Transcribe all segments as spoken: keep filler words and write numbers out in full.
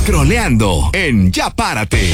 Scrolleando en Ya Párate.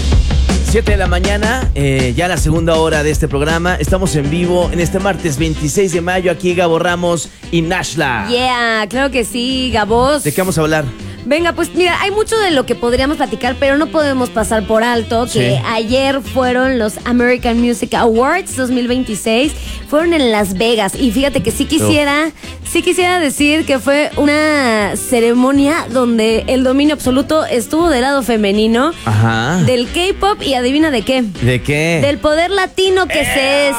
siete de la mañana, eh, ya la segunda hora de este programa. Estamos en vivo en este martes veintiséis de mayo. Aquí Gabo Ramos y Nashla. Yeah, claro que sí, Gabos. ¿De qué vamos a hablar? Venga, pues mira, hay mucho de lo que podríamos platicar, pero no podemos pasar por alto que Sí. ayer fueron los American Music Awards dos mil veintiséis. Fueron en Las Vegas. Y fíjate que sí quisiera, sí quisiera decir que fue una ceremonia donde el dominio absoluto estuvo del lado femenino, Ajá. del K-pop y adivina de qué. ¿De qué? Del poder latino, que se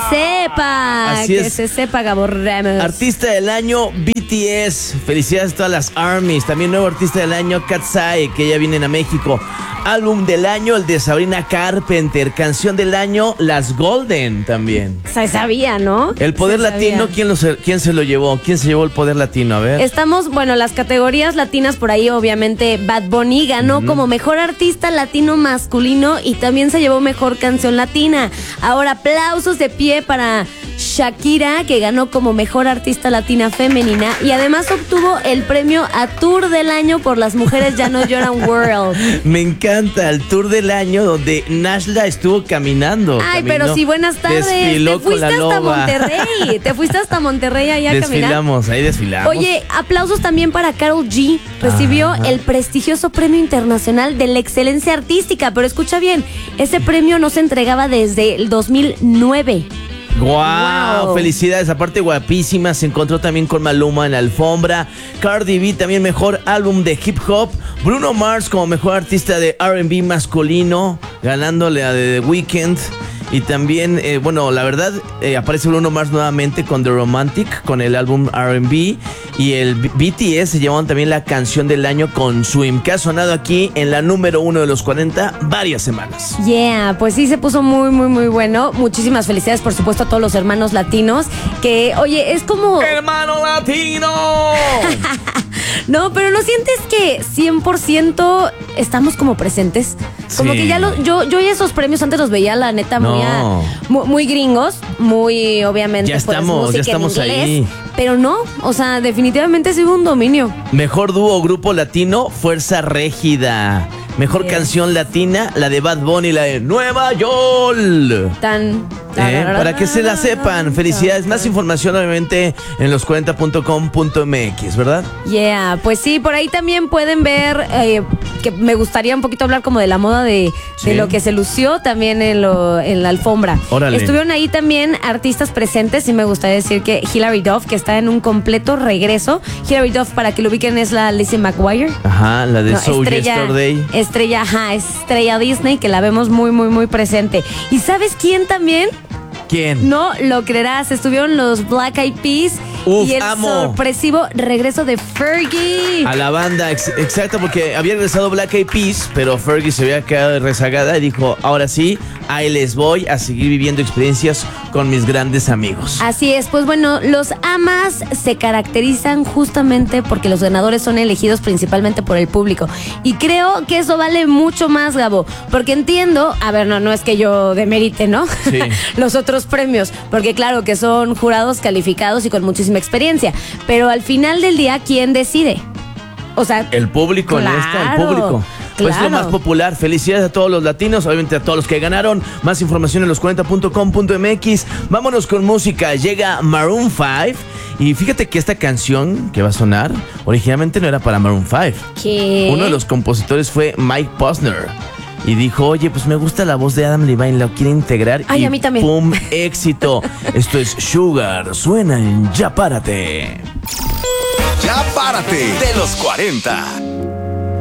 sepa. Así que es. se sepa, Gabo Ramos. Artista del año, B T S. Felicidades a todas las ARMYs. También nuevo artista del año, Katseye, que ya vienen a México. Álbum del año, el de Sabrina Carpenter. Canción del año, Las Golden también. Se sabía, ¿no? El poder Se latino, sabía. ¿quién, lo se, ¿quién se lo llevó? ¿Quién se llevó el poder latino? A ver. Estamos, bueno, las categorías latinas por ahí, obviamente, Bad Bunny ganó como mejor artista latino masculino y también se llevó mejor canción latina. Ahora, aplausos de pie para Shakira, que ganó como mejor artista latina femenina y además obtuvo el premio a Tour del Año por Las Mujeres Ya No Lloran World. Me encanta el tour del año donde Nashla estuvo caminando. Ay, caminó, pero sí, buenas tardes. desfiló Te con fuiste la hasta loba. Monterrey. Te fuiste hasta Monterrey allá a caminar. Desfilamos, ahí desfilamos. Oye, aplausos también para Karol G. Recibió Ajá. el prestigioso Premio Internacional de la Excelencia Artística. Pero escucha bien, ese premio no se entregaba desde el dos mil nueve. ¡Guau! Wow. Felicidades, aparte guapísima. Se encontró también con Maluma en la alfombra. Cardi B también mejor álbum de hip hop. Bruno Mars como mejor artista de R and B masculino, ganándole a The Weeknd. Y también, eh, bueno, la verdad, eh, aparece Bruno Mars nuevamente con The Romantic, con el álbum R and B. Y el B T S se llevaron también la canción del año con Swim, que ha sonado aquí en la número uno de los cuarenta varias semanas. Yeah, pues sí se puso muy, muy, muy bueno. Muchísimas felicidades, por supuesto, a todos los hermanos latinos. Que, oye, es como... ¡Hermano latino! No, pero ¿no sientes que cien por ciento estamos como presentes? Como Sí. que ya lo, yo, yo ya esos premios antes los veía, la neta, muy, a- No. muy, muy gringos, muy obviamente. Ya pues, estamos, música ya estamos en inglés, ahí. Pero no, o sea, definitivamente sí hubo un dominio. Mejor dúo o grupo latino, Fuerza Régida. Mejor Yes. canción latina, la de Bad Bunny, la de Nueva York. Tan. Eh, para que se la sepan. Felicidades. Más información, obviamente, en los cuarenta punto com punto m x, ¿verdad? Yeah, pues sí, por ahí también pueden ver eh, que me gustaría un poquito hablar como de la moda de, Sí. de lo que se lució también en, lo, en la alfombra. Órale. Estuvieron ahí también artistas presentes y me gustaría decir que Hilary Duff, que está en un completo regreso. Hilary Duff, para que lo ubiquen, es la Lizzie McGuire. Ajá, la de No, So Yesterday. estrella, ajá, estrella Disney, que la vemos muy, muy, muy presente. ¿Y sabes quién también? ¿Quién? No lo creerás, estuvieron los Black Eyed Peas Uf, y el amo. sorpresivo regreso de Fergie. A la banda, ex- exacto, porque había regresado Black Eyed Peas, pero Fergie se había quedado rezagada y dijo, ahora sí, ahí les voy a seguir viviendo experiencias con mis grandes amigos. Así es, pues bueno, los AMAs se caracterizan justamente porque los ganadores son elegidos principalmente por el público. Y creo que eso vale mucho más, Gabo, porque entiendo, a ver, no, no es que yo demerite, ¿no? Sí. Los otros premios, porque claro que son jurados calificados y con muchísima experiencia, pero al final del día, ¿quién decide? O sea, El público, en esta, el Claro, público. Pues claro. lo más popular. Felicidades a todos los latinos, obviamente a todos los que ganaron. Más información en los cuarenta punto com punto m x. Vámonos con música. Llega Maroon cinco. Y fíjate que esta canción que va a sonar originalmente no era para Maroon cinco. ¿qué? Uno de los compositores fue Mike Posner. Y dijo, oye, pues me gusta la voz de Adam Levine, lo quiere integrar. Ay, y a mí también. ¡pum! Éxito. Esto es Sugar. Suena en Ya Párate. Ya Párate de los cuarenta.